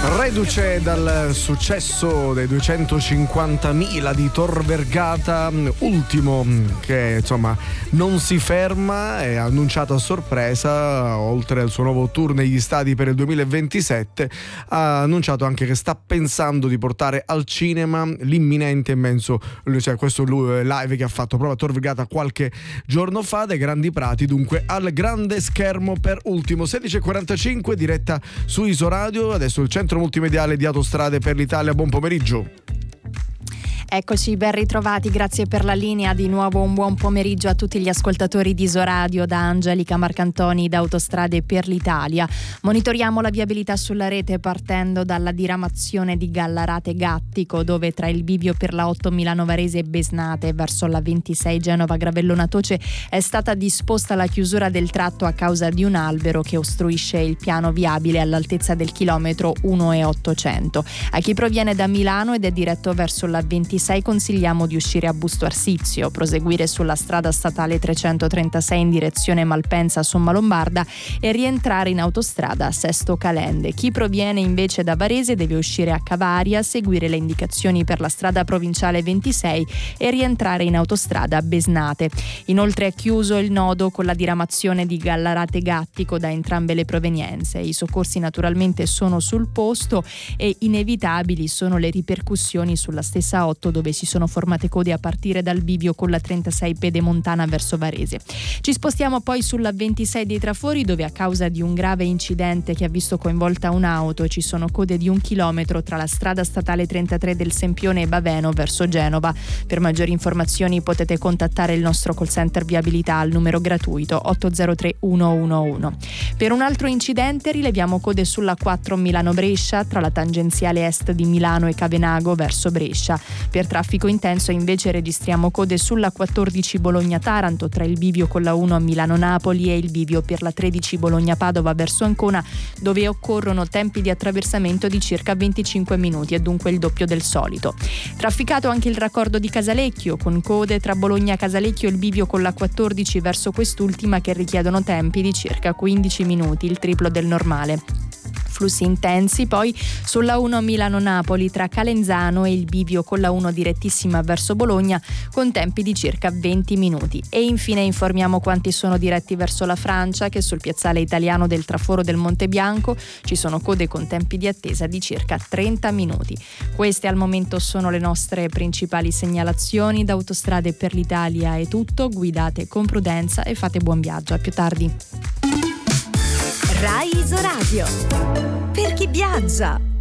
Reduce dal successo dei 250.000 di Tor Vergata, ultimo che insomma non si ferma, è annunciato a sorpresa, oltre al suo nuovo tour negli stadi per il 2027, ha annunciato anche che sta pensando di portare al cinema l'imminente immenso, cioè questo live che ha fatto proprio a Tor Vergata qualche giorno fa, dai Grandi Prati, dunque al grande schermo per ultimo. 16:45, diretta su Isoradio, adesso il centro multimediale di Autostrade per l'Italia. Buon pomeriggio. Eccoci, ben ritrovati, grazie per la linea. Di nuovo un buon pomeriggio a tutti gli ascoltatori di Isoradio da Angelica Marcantoni da Autostrade per l'Italia. Monitoriamo la viabilità sulla rete partendo dalla diramazione di Gallarate Gattico, dove tra il bivio per la 8 Milano Varese e Besnate verso la 26 Genova Gravellona Toce è stata disposta la chiusura del tratto a causa di un albero che ostruisce il piano viabile all'altezza del chilometro 1,800. A chi proviene da Milano ed è diretto verso la 26 consigliamo di uscire a Busto Arsizio, proseguire sulla strada statale 336 in direzione Malpensa-Somma Lombarda e rientrare in autostrada a Sesto Calende. Chi proviene invece da Varese deve uscire a Cavaria, seguire le indicazioni per la strada provinciale 26 e rientrare in autostrada a Besnate. Inoltre è chiuso il nodo con la diramazione di Gallarate Gattico da entrambe le provenienze. I soccorsi naturalmente sono sul posto e inevitabili sono le ripercussioni sulla stessa 8 dove si sono formate code a partire dal bivio con la 36 Pedemontana verso Varese. Ci spostiamo poi sulla 26 dei Trafori, dove a causa di un grave incidente che ha visto coinvolta un'auto ci sono code di 1 chilometro tra la strada statale 33 del Sempione e Baveno verso Genova. Per maggiori informazioni potete contattare il nostro call center viabilità al numero gratuito 803 111. Per un altro incidente rileviamo code sulla 4 Milano-Brescia tra la tangenziale est di Milano e Cavenago verso Brescia. Per traffico intenso invece registriamo code sulla 14 Bologna-Taranto tra il bivio con la 1 Milano-Napoli e il bivio per la 13 Bologna-Padova verso Ancona, dove occorrono tempi di attraversamento di circa 25 minuti e dunque il doppio del solito. Trafficato anche il raccordo di Casalecchio, con code tra Bologna-Casalecchio e il bivio con la 14 verso quest'ultima che richiedono tempi di circa 15 minuti, il triplo del normale. Flussi intensi poi sulla 1 Milano-Napoli tra Calenzano e il bivio con la 1 direttissima verso Bologna con tempi di circa 20 minuti. E infine informiamo quanti sono diretti verso la Francia, che sul piazzale italiano del Traforo del Monte Bianco ci sono code con tempi di attesa di circa 30 minuti. Queste al momento sono le nostre principali segnalazioni. Da Autostrade per l'Italia è tutto, guidate con prudenza e fate buon viaggio. A più tardi. Rai Isoradio, per chi viaggia.